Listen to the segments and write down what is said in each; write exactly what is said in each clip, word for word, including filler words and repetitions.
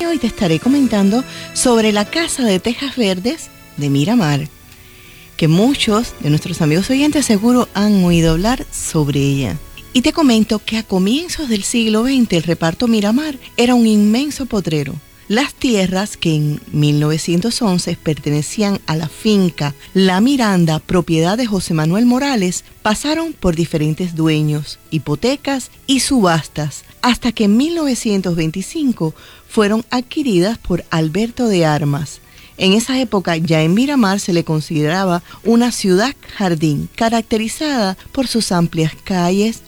de hoy te estaré comentando sobre la Casa de Tejas Verdes de Miramar, que muchos de nuestros amigos oyentes seguro han oído hablar sobre ella. Y te comento que a comienzos del siglo veinte el reparto Miramar era un inmenso potrero. Las tierras que en mil novecientos once pertenecían a la finca La Miranda, propiedad de José Manuel Morales, pasaron por diferentes dueños, hipotecas y subastas, hasta que en mil novecientos veinticinco fueron adquiridas por Alberto de Armas. En esa época ya en Miramar se le consideraba una ciudad jardín, caracterizada por sus amplias calles,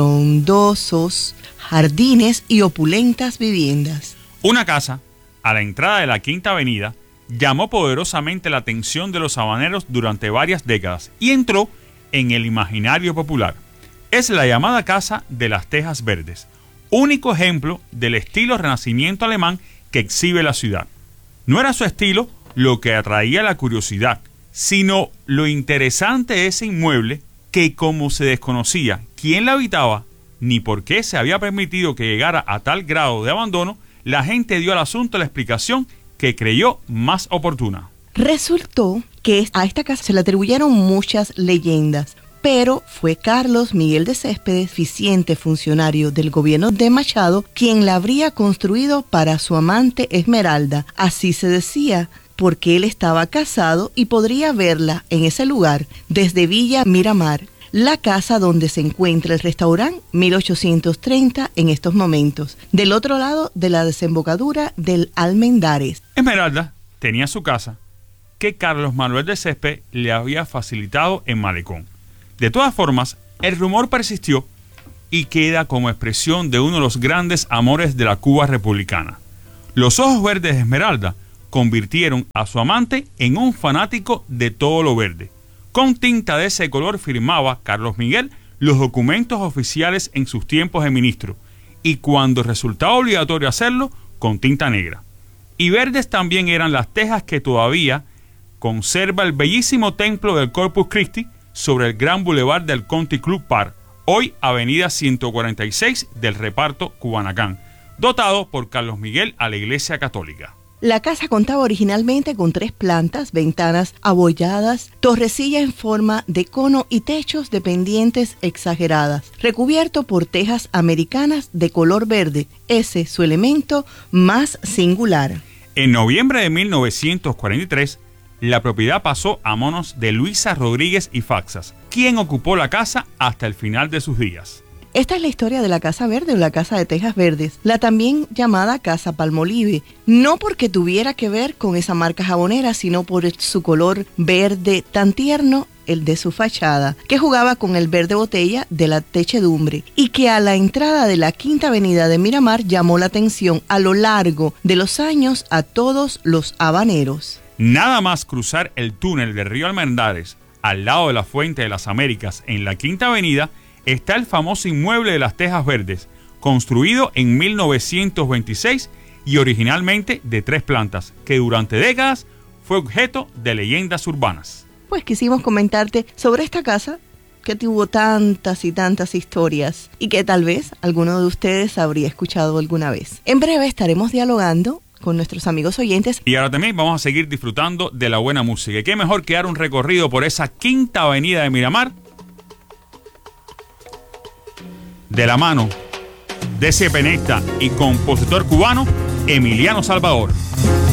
frondosos jardines y opulentas viviendas. Una casa a la entrada de la Quinta Avenida llamó poderosamente la atención de los habaneros durante varias décadas y entró en el imaginario popular. Es la llamada Casa de las Tejas Verdes, único ejemplo del estilo renacimiento alemán que exhibe la ciudad. No era su estilo lo que atraía la curiosidad, sino lo interesante de ese inmueble que, como se desconocía quién la habitaba ni por qué se había permitido que llegara a tal grado de abandono, la gente dio al asunto la explicación que creyó más oportuna. Resultó que a esta casa se le atribuyeron muchas leyendas, pero fue Carlos Miguel de Céspedes, eficiente funcionario del gobierno de Machado, quien la habría construido para su amante Esmeralda. Así se decía, porque él estaba casado y podría verla en ese lugar desde Villa Miramar, la casa donde se encuentra el restaurante mil ochocientos treinta en estos momentos, del otro lado de la desembocadura del Almendares. Esmeralda tenía su casa que Carlos Manuel de Céspedes le había facilitado en Malecón. De todas formas, el rumor persistió y queda como expresión de uno de los grandes amores de la Cuba republicana. Los ojos verdes de Esmeralda convirtieron a su amante en un fanático de todo lo verde. Con tinta de ese color firmaba Carlos Miguel los documentos oficiales en sus tiempos de ministro, y cuando resultaba obligatorio hacerlo, con tinta negra. Y verdes también eran las tejas que todavía conserva el bellísimo templo del Corpus Christi sobre el gran bulevar del Country Club Park, hoy avenida ciento cuarenta y seis del reparto Cubanacán, dotado por Carlos Miguel a la Iglesia Católica. La casa contaba originalmente con tres plantas, ventanas abolladas, torrecilla en forma de cono y techos de pendientes exageradas, recubierto por tejas americanas de color verde, ese su elemento más singular. En noviembre de mil novecientos cuarenta y tres, la propiedad pasó a manos de Luisa Rodríguez y Faxas, quien ocupó la casa hasta el final de sus días. Esta es la historia de la Casa Verde o la Casa de Tejas Verdes, la también llamada Casa Palmolive, no porque tuviera que ver con esa marca jabonera, sino por su color verde tan tierno, el de su fachada, que jugaba con el verde botella de la techedumbre y que a la entrada de la Quinta Avenida de Miramar llamó la atención a lo largo de los años a todos los habaneros. Nada más cruzar el túnel del río Almendares, al lado de la Fuente de las Américas, en la Quinta Avenida, está el famoso inmueble de las Tejas Verdes, construido en mil novecientos veintiséis y originalmente de tres plantas, que durante décadas fue objeto de leyendas urbanas. Pues quisimos comentarte sobre esta casa que tuvo tantas y tantas historias y que tal vez alguno de ustedes habría escuchado alguna vez. En breve estaremos dialogando con nuestros amigos oyentes. Y ahora también vamos a seguir disfrutando de la buena música. Y qué mejor que dar un recorrido por esa Quinta Avenida de Miramar de la mano de ese pianista y compositor cubano Emiliano Salvador.